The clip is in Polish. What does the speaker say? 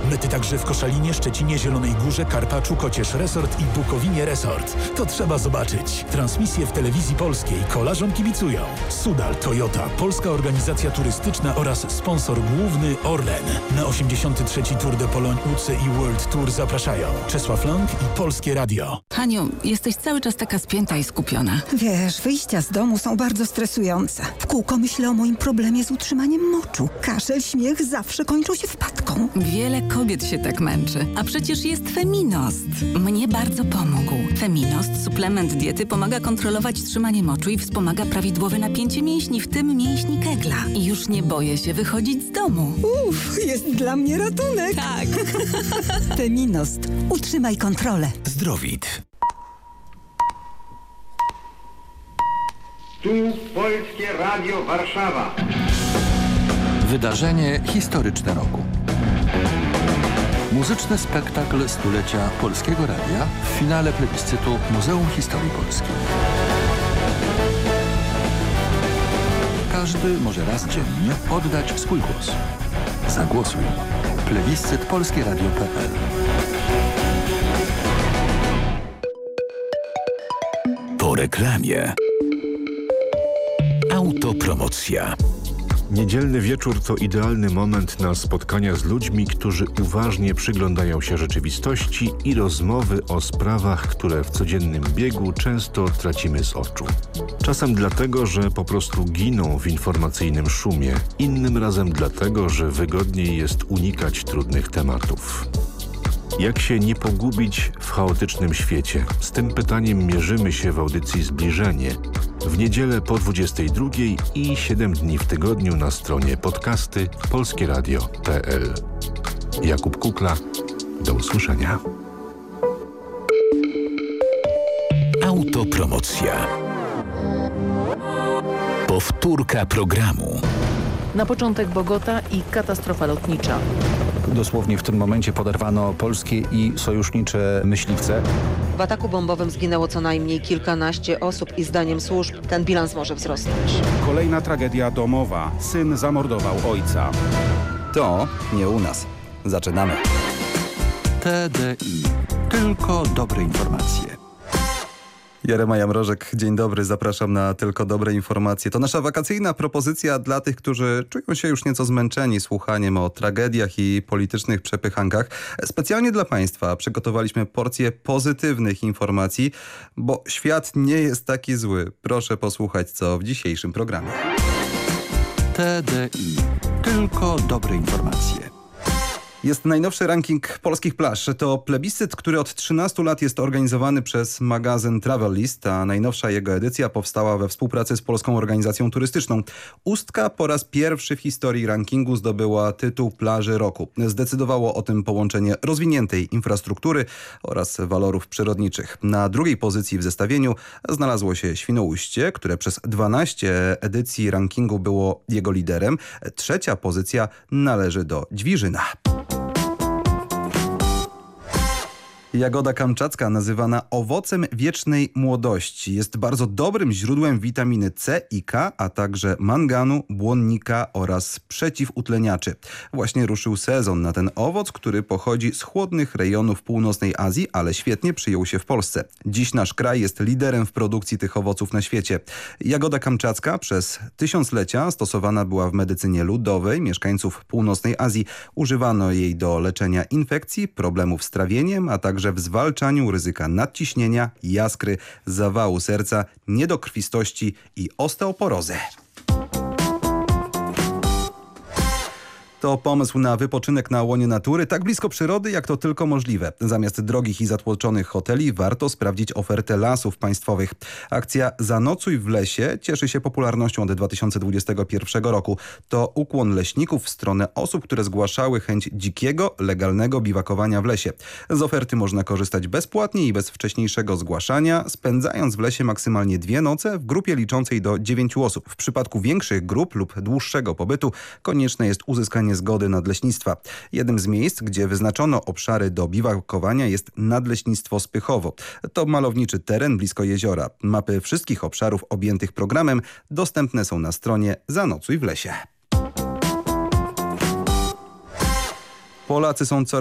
Mety także w Koszalinie, Szczecinie, Zielonej Górze, Karpaczu, Kocież Resort i Bukowinie Resort. To trzeba zobaczyć. Transmisje w telewizji polskiej. Kolarzom kibicują Sudal, Toyota, Polska Organizacja Turystyczna oraz sponsor główny Orlen. Na 83. Tour de Pologne UCI World Tour zapraszają Czesław Lang i Polskie Radio. Haniu, jesteś cały czas taka spięta i skupiona. Wiesz, wyjścia z domu są bardzo stresujące. W kółko myślę o moim problemie z utrzymaniem moczu. Kaszel, śmiech zawsze kończą się wpadką. Wiele kobiet się tak męczy. A przecież jest Feminost. Mnie bardzo pomógł. Feminost, suplement diety, pomaga kontrolować trzymanie moczu i wspomaga prawidłowe napięcie mięśni, w tym mięśni kegla. I już nie boję się wychodzić z domu. Jest dla mnie ratunek. Tak. Feminost. Utrzymaj kontrolę. Zdrowit. Tu Polskie Radio Warszawa. Wydarzenie historyczne roku. Muzyczny spektakl stulecia Polskiego Radia w finale plebiscytu Muzeum Historii Polskiej. Każdy może raz dziennie oddać swój głos. Zagłosuj. Plebiscyt polskieradio.pl. Po reklamie. Autopromocja. Niedzielny wieczór to idealny moment na spotkania z ludźmi, którzy uważnie przyglądają się rzeczywistości i rozmowy o sprawach, które w codziennym biegu często tracimy z oczu. Czasem dlatego, że po prostu giną w informacyjnym szumie, innym razem dlatego, że wygodniej jest unikać trudnych tematów. Jak się nie pogubić w chaotycznym świecie? Z tym pytaniem mierzymy się w audycji Zbliżenie. W niedzielę po 22 i 7 dni w tygodniu na stronie podcasty polskieradio.pl. Jakub Kukla. Do usłyszenia. Autopromocja. Powtórka programu. Na początek Bogota i katastrofa lotnicza. Dosłownie w tym momencie poderwano polskie i sojusznicze myśliwce. W ataku bombowym zginęło co najmniej kilkanaście osób i zdaniem służb ten bilans może wzrosnąć. Kolejna tragedia domowa. Syn zamordował ojca. To nie u nas. Zaczynamy. TDI. Tylko dobre informacje. Jerema Mrożek, dzień dobry, zapraszam na Tylko Dobre Informacje. To nasza wakacyjna propozycja dla tych, którzy czują się już nieco zmęczeni słuchaniem o tragediach i politycznych przepychankach. Specjalnie dla Państwa przygotowaliśmy porcję pozytywnych informacji, bo świat nie jest taki zły. Proszę posłuchać, co w dzisiejszym programie. TDI. Tylko dobre informacje. Jest najnowszy ranking polskich plaż. To plebiscyt, który od 13 lat jest organizowany przez magazyn Travel List, a najnowsza jego edycja powstała we współpracy z Polską Organizacją Turystyczną. Ustka po raz pierwszy w historii rankingu zdobyła tytuł Plaży Roku. Zdecydowało o tym połączenie rozwiniętej infrastruktury oraz walorów przyrodniczych. Na drugiej pozycji w zestawieniu znalazło się Świnoujście, które przez 12 edycji rankingu było jego liderem. Trzecia pozycja należy do Dźwiżyna. Jagoda kamczacka, nazywana owocem wiecznej młodości, jest bardzo dobrym źródłem witaminy C i K, a także manganu, błonnika oraz przeciwutleniaczy. Właśnie ruszył sezon na ten owoc, który pochodzi z chłodnych rejonów północnej Azji, ale świetnie przyjął się w Polsce. Dziś nasz kraj jest liderem w produkcji tych owoców na świecie. Jagoda kamczacka przez tysiąclecia stosowana była w medycynie ludowej mieszkańców północnej Azji. Używano jej do leczenia infekcji, problemów z trawieniem, a także w zwalczaniu ryzyka nadciśnienia, jaskry, zawału serca, niedokrwistości i osteoporozy. To pomysł na wypoczynek na łonie natury, tak blisko przyrody, jak to tylko możliwe. Zamiast drogich i zatłoczonych hoteli warto sprawdzić ofertę lasów państwowych. Akcja Zanocuj w lesie cieszy się popularnością od 2021 roku. To ukłon leśników w stronę osób, które zgłaszały chęć dzikiego, legalnego biwakowania w lesie. Z oferty można korzystać bezpłatnie i bez wcześniejszego zgłaszania, spędzając w lesie maksymalnie 2 noce w grupie liczącej do 9 osób. W przypadku większych grup lub dłuższego pobytu konieczne jest uzyskanie zgody nadleśnictwa. Jednym z miejsc, gdzie wyznaczono obszary do biwakowania, jest Nadleśnictwo Spychowo. To malowniczy teren blisko jeziora. Mapy wszystkich obszarów objętych programem dostępne są na stronie Zanocuj w lesie. Polacy są coraz